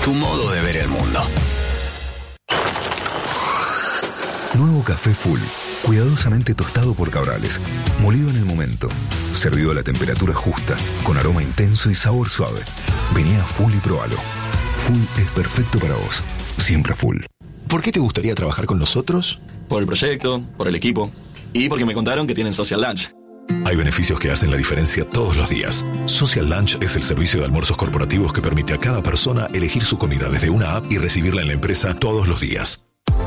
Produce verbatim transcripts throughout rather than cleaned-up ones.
Tu modo de ver el mundo. Nuevo café Full, cuidadosamente tostado por Cabrales, molido en el momento, servido a la temperatura justa, con aroma intenso y sabor suave. Vení a Full y probalo. Full es perfecto para vos, siempre Full. ¿Por qué te gustaría trabajar con nosotros? Por el proyecto, por el equipo y porque me contaron que tienen Social Lunch. Hay beneficios que hacen la diferencia todos los días. Social Lunch es el servicio de almuerzos corporativos que permite a cada persona elegir su comida desde una app y recibirla en la empresa todos los días.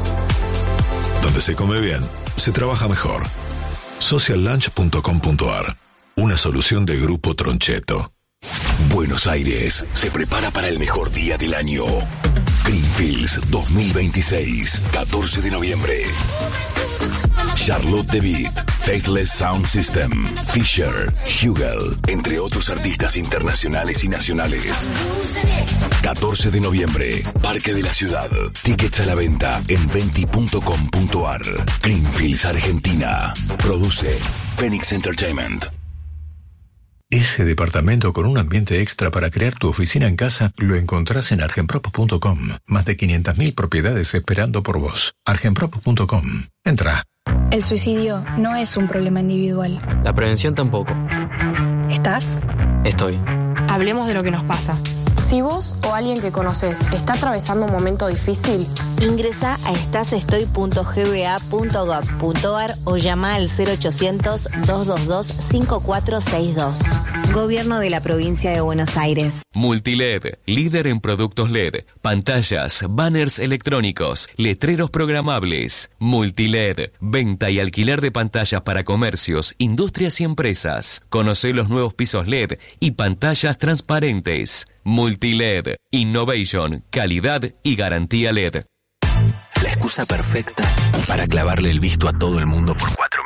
Donde se come bien, se trabaja mejor. social lunch punto com punto a r. Una solución de Grupo Troncheto. Buenos Aires se prepara para el mejor día del año. Greenfields dos mil veintiséis, catorce de noviembre. Charlotte DeWitt, Faceless Sound System, Fisher, Hugel, entre otros artistas internacionales y nacionales. catorce de noviembre, Parque de la Ciudad. Tickets a la venta en venti punto com punto a r. Greenfields, Argentina. Produce Phoenix Entertainment. Ese departamento con un ambiente extra para crear tu oficina en casa lo encontrás en argenprop punto com. Más de quinientas mil propiedades esperando por vos. argenprop punto com. Entra. El suicidio no es un problema individual. La prevención tampoco. ¿Estás? Estoy. Hablemos de lo que nos pasa. Si vos o alguien que conoces está atravesando un momento difícil, ingresa a estasestoy punto g b a punto gov punto a r o llama al cero ochocientos, dos dos dos, cinco cuatro seis dos. Gobierno de la Provincia de Buenos Aires. Multiled, líder en productos L E D, pantallas, banners electrónicos, letreros programables. Multiled, venta y alquiler de pantallas para comercios, industrias y empresas. Conocé los nuevos pisos L E D y pantallas transparentes. Multiled, innovation, calidad y garantía L E D. La excusa perfecta para clavarle el visto a todo el mundo por cuatro.